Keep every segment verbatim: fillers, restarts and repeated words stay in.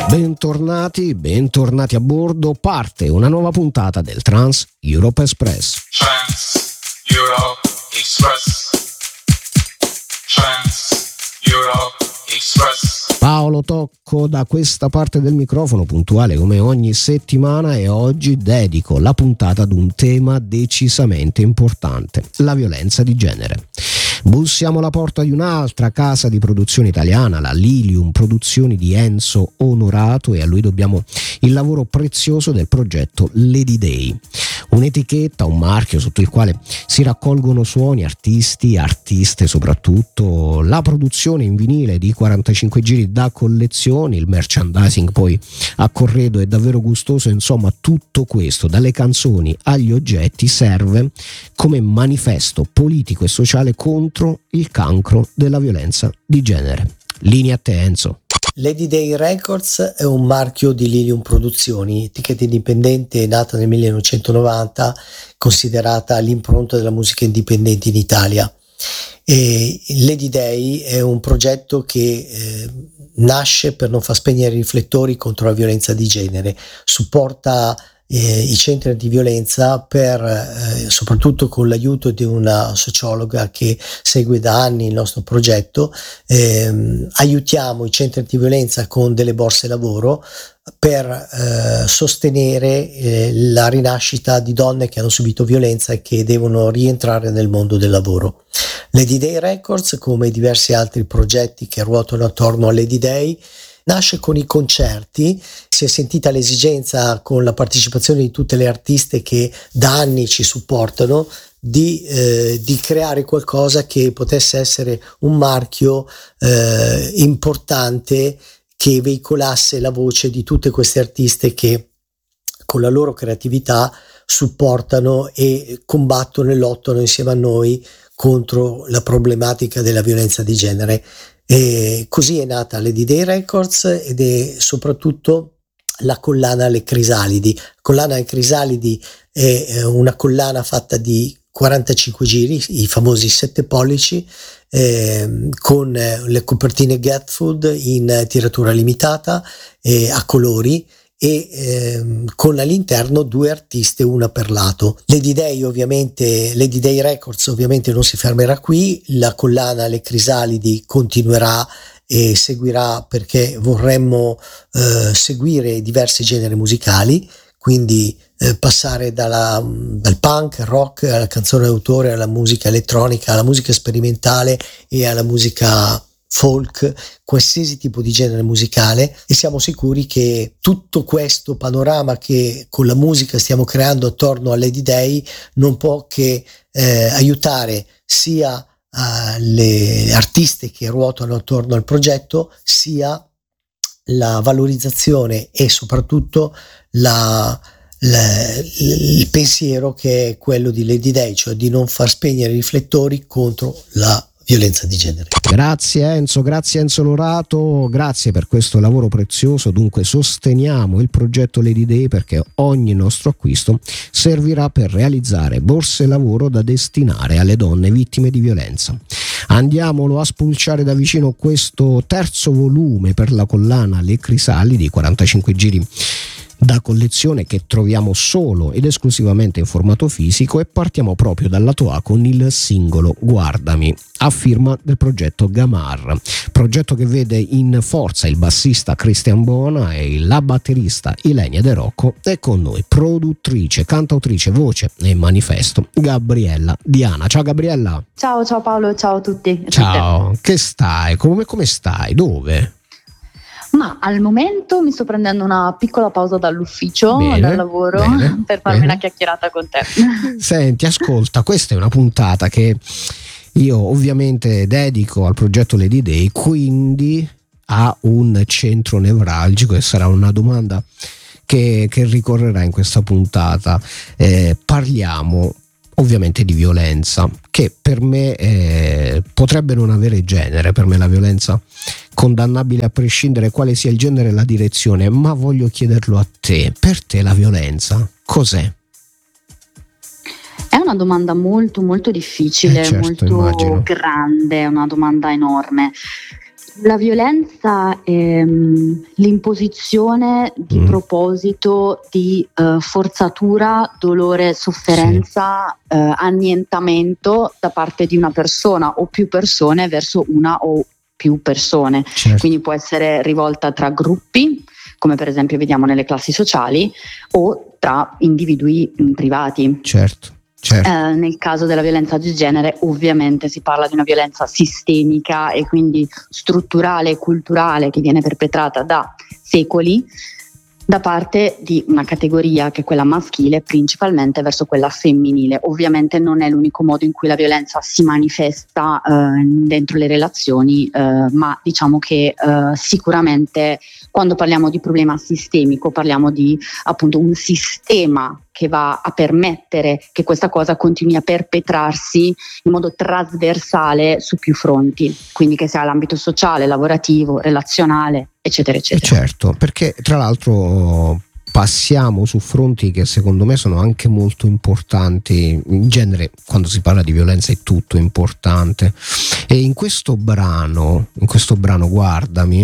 Bentornati, bentornati a bordo, parte una nuova puntata del Trans Europe Express. Trans Europe Express. Trans Europe Express. Paolo Tocco da questa parte del microfono, puntuale come ogni settimana, e oggi dedico la puntata ad un tema decisamente importante: la violenza di genere. Bussiamo alla porta di un'altra casa di produzione italiana, la Lilium Produzioni di Enzo Onorato, e a lui dobbiamo il lavoro prezioso del progetto Lady Day, un'etichetta, un marchio sotto il quale si raccolgono suoni, artisti, artiste soprattutto, la produzione in vinile di quarantacinque giri da collezioni, il merchandising poi a corredo è davvero gustoso. Insomma, tutto questo, dalle canzoni agli oggetti, serve come manifesto politico e sociale contro il cancro della violenza di genere. Linea a te, Enzo. Lady Day Records è un marchio di Lilium Produzioni, etichetta indipendente nata nel millenovecentonovanta, considerata l'impronta della musica indipendente in Italia. E Lady Day è un progetto che eh, nasce per non far spegnere i riflettori contro la violenza di genere, supporta Eh, i centri antiviolenza per, eh, soprattutto con l'aiuto di una sociologa che segue da anni il nostro progetto, ehm, aiutiamo i centri antiviolenza con delle borse lavoro per eh, sostenere eh, la rinascita di donne che hanno subito violenza e che devono rientrare nel mondo del lavoro. Lady Day Records, come diversi altri progetti che ruotano attorno a Lady Day, nasce con i concerti. Si è sentita l'esigenza, con la partecipazione di tutte le artiste che da anni ci supportano, di, eh, di creare qualcosa che potesse essere un marchio eh, importante, che veicolasse la voce di tutte queste artiste che con la loro creatività supportano e combattono e lottano insieme a noi contro la problematica della violenza di genere. E così è nata Lady Day Records, ed è soprattutto la collana Le Crisalidi. La collana Le Crisalidi è una collana fatta di quarantacinque giri, i famosi sette pollici, eh, con le copertine Getfood in tiratura limitata, eh, a colori, e ehm, con all'interno due artiste, una per lato. Lady Day ovviamente, Lady Day Records ovviamente non si fermerà qui, la collana Le Crisalidi continuerà e seguirà, perché vorremmo eh, seguire diversi generi musicali, quindi eh, passare dalla, dal punk, al rock, alla canzone d'autore, alla musica elettronica, alla musica sperimentale e alla musica folk, qualsiasi tipo di genere musicale. E siamo sicuri che tutto questo panorama che con la musica stiamo creando attorno a Lady Day non può che eh, aiutare sia alle artiste che ruotano attorno al progetto, sia la valorizzazione e soprattutto la, la, il pensiero che è quello di Lady Day, cioè di non far spegnere i riflettori contro la violenza di genere. Grazie Enzo, grazie Enzo Onorato, grazie per questo lavoro prezioso. Dunque sosteniamo il progetto Lady Day, perché ogni nostro acquisto servirà per realizzare borse lavoro da destinare alle donne vittime di violenza. Andiamolo a spulciare da vicino questo terzo volume per la collana Le Crisalidi di quarantacinque giri da collezione, che troviamo solo ed esclusivamente in formato fisico, e partiamo proprio dal lato A con il singolo Guardami, a firma del progetto Gamar, progetto che vede in forza il bassista Christian Bona e la batterista Ilenia De Rocco, e con noi produttrice, cantautrice, voce e manifesto Gabriella Diana. Ciao Gabriella. Ciao, ciao Paolo, ciao a tutti. Ciao, che stai? Come, come stai? Dove? Ma al momento mi sto prendendo una piccola pausa dall'ufficio, bene, dal lavoro, bene, per farmi bene. una chiacchierata con te. Senti, ascolta, questa è una puntata che io ovviamente dedico al progetto Lady Day, quindi ha un centro nevralgico, e sarà una domanda che, che ricorrerà in questa puntata. Eh, parliamo ovviamente di violenza, che per me eh, potrebbe non avere genere. Per me la violenza condannabile a prescindere quale sia il genere e la direzione, ma voglio chiederlo a te: per te la violenza cos'è? È una domanda molto molto difficile, eh certo, molto immagino. grande, è una domanda enorme. La violenza è um, l'imposizione di mm. proposito di uh, forzatura, dolore, sofferenza, sì. uh, annientamento da parte di una persona o più persone verso una o più persone. Certo. Quindi può essere rivolta tra gruppi, come per esempio vediamo nelle classi sociali, o tra individui mh, privati. Certo. Certo. Eh, nel caso della violenza di genere ovviamente si parla di una violenza sistemica e quindi strutturale e culturale che viene perpetrata da secoli da parte di una categoria che è quella maschile, principalmente verso quella femminile. Ovviamente non è l'unico modo in cui la violenza si manifesta eh, dentro le relazioni, eh, ma diciamo che eh, sicuramente quando parliamo di problema sistemico parliamo di appunto un sistema che va a permettere che questa cosa continui a perpetrarsi in modo trasversale su più fronti, quindi che sia l'ambito sociale, lavorativo, relazionale, eccetera, eccetera. Certo, perché tra l'altro passiamo su fronti che secondo me sono anche molto importanti. In genere quando si parla di violenza è tutto importante, e in questo brano, in questo brano Guardami,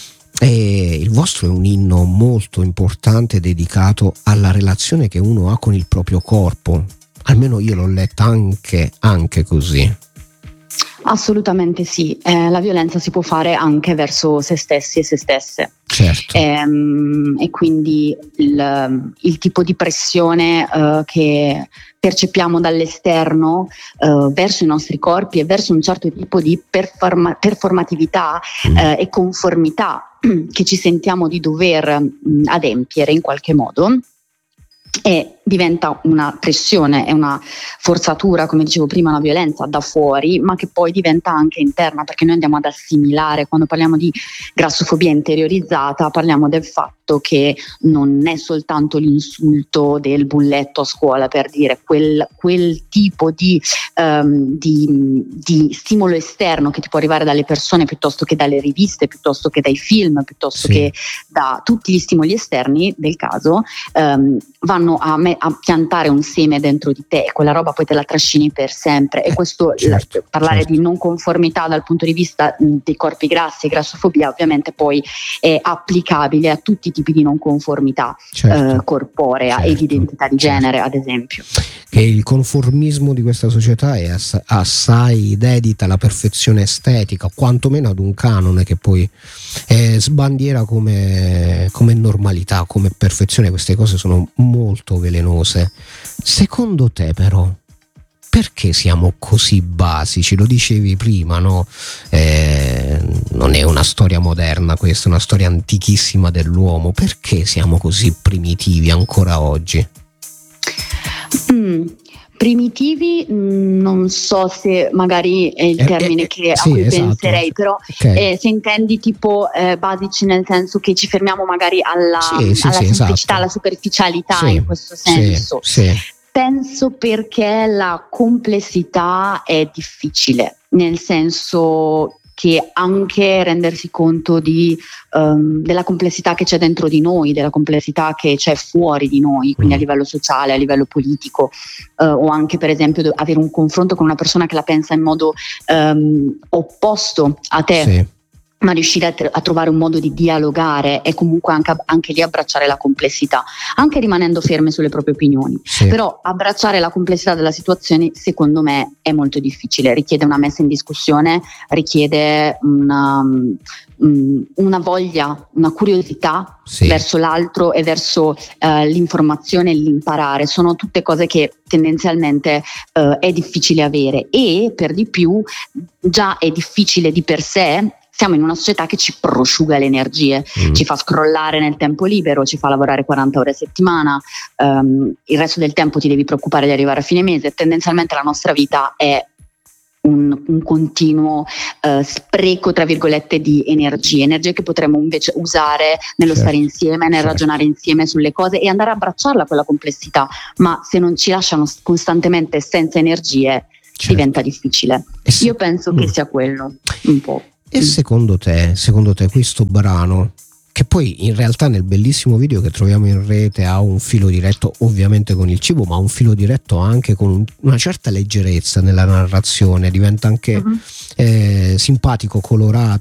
e il vostro è un inno molto importante dedicato alla relazione che uno ha con il proprio corpo. Almeno io l'ho letta anche, anche così. Assolutamente sì, eh, la violenza si può fare anche verso se stessi e se stesse. Certo. Ehm, e quindi il, il tipo di pressione eh, che percepiamo dall'esterno eh, verso i nostri corpi e verso un certo tipo di performa- performatività mm. eh, e conformità che ci sentiamo di dover mh, adempiere in qualche modo, e diventa una pressione, è una forzatura, come dicevo prima, una violenza da fuori, ma che poi diventa anche interna, perché noi andiamo ad assimilare. Quando parliamo di grassofobia interiorizzata parliamo del fatto che non è soltanto l'insulto del bulletto a scuola, per dire, quel, quel tipo di, um, di, di stimolo esterno che ti può arrivare dalle persone, piuttosto che dalle riviste, piuttosto che dai film, piuttosto sì. che da tutti gli stimoli esterni del caso, um, vanno a, me, a piantare un seme dentro di te, e quella roba poi te la trascini per sempre. E questo, certo, la, parlare certo. di non conformità dal punto di vista dei corpi grassi e grassofobia ovviamente poi è applicabile a tutti i tipi di non conformità certo. eh, corporea certo. e di identità di certo. genere, ad esempio. Che il conformismo di questa società è ass- assai dedita alla perfezione estetica, quantomeno ad un canone che poi eh, sbandiera come, come normalità, come perfezione. Queste cose sono molto velenose. Secondo te però perché siamo così basici? Lo dicevi prima, no? Eh, non è una storia moderna questa, è una storia antichissima dell'uomo. Perché siamo così primitivi ancora oggi? Mm. Primitivi, non so se magari è il termine eh, che, a sì, cui esatto. penserei, però okay. eh, se intendi tipo eh, basici nel senso che ci fermiamo magari alla, sì, sì, alla sì, semplicità, esatto. alla superficialità sì, in questo senso. Sì, sì. Penso perché la complessità è difficile, nel senso che anche rendersi conto di, um, della complessità che c'è dentro di noi, della complessità che c'è fuori di noi, quindi mm. a livello sociale, a livello politico, uh, o anche per esempio do- avere un confronto con una persona che la pensa in modo um, opposto a te. Sì. Ma riuscire a, t- a trovare un modo di dialogare e comunque anche, anche lì abbracciare la complessità, anche rimanendo ferme sulle proprie opinioni. Sì. Però abbracciare la complessità della situazione secondo me è molto difficile, richiede una messa in discussione, richiede una, um, una voglia, una curiosità sì. verso l'altro e verso uh, l'informazione e l'imparare. Sono tutte cose che tendenzialmente uh, è difficile avere, e per di più già è difficile di per sé. Siamo in una società che ci prosciuga le energie, mm. ci fa scrollare nel tempo libero, ci fa lavorare quaranta ore a settimana, um, il resto del tempo ti devi preoccupare di arrivare a fine mese. Tendenzialmente la nostra vita è un, un continuo uh, spreco, tra virgolette, di energie, energie che potremmo invece usare nello certo. stare insieme, nel certo. ragionare insieme sulle cose e andare a abbracciarla quella complessità, ma se non ci lasciano costantemente senza energie certo. diventa difficile. Se... Io penso mm. che sia quello, un po'. E secondo te, secondo te questo brano, che poi in realtà nel bellissimo video che troviamo in rete ha un filo diretto ovviamente con il cibo, ma un filo diretto anche con un, una certa leggerezza nella narrazione, diventa anche uh-huh. eh, simpatico, colorato,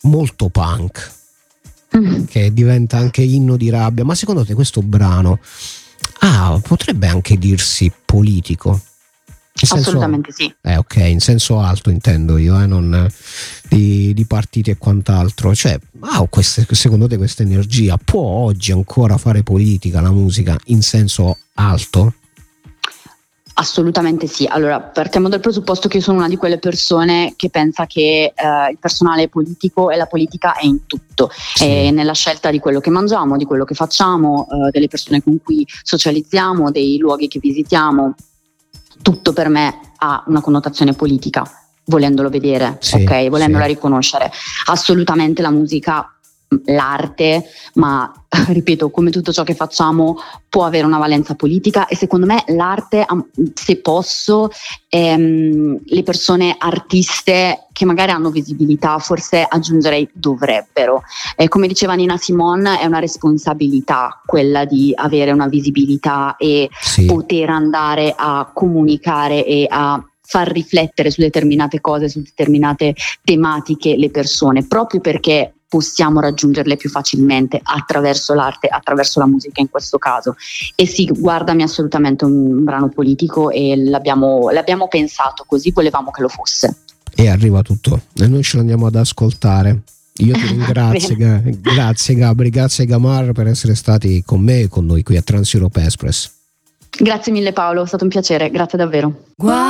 molto punk, Mm. che diventa anche inno di rabbia. Ma secondo te questo brano ah, potrebbe anche dirsi politico? In senso- Assolutamente sì. Eh, ok, in senso alto intendo io, eh, non di, di partiti e quant'altro. Cioè, ah, queste, secondo te questa energia può oggi ancora fare politica, la musica, in senso alto? Assolutamente sì. Allora, partiamo dal presupposto che io sono una di quelle persone che pensa che eh, il personale è politico e la politica è in tutto, Sì. è nella scelta di quello che mangiamo, di quello che facciamo, eh, delle persone con cui socializziamo, dei luoghi che visitiamo. Tutto per me ha una connotazione politica, volendolo vedere, Sì, ok? Volendola sì. riconoscere. Assolutamente la musica, l'arte, ma ripeto, come tutto ciò che facciamo può avere una valenza politica, e secondo me l'arte, am- se posso, ehm, le persone artiste che magari hanno visibilità, forse aggiungerei dovrebbero. Eh, come diceva Nina Simone, è una responsabilità quella di avere una visibilità e Sì. poter andare a comunicare e a far riflettere su determinate cose, su determinate tematiche le persone, proprio perché possiamo raggiungerle più facilmente attraverso l'arte, attraverso la musica in questo caso. E sì, guardami, assolutamente un brano politico, e l'abbiamo, l'abbiamo pensato così, volevamo che lo fosse. E arriva tutto e noi ce l'andiamo ad ascoltare. Io ti ringrazio, Ga- grazie Gabri, grazie Gamar per essere stati con me e con noi qui a Trans Europe Express. Grazie mille Paolo, è stato un piacere, grazie davvero.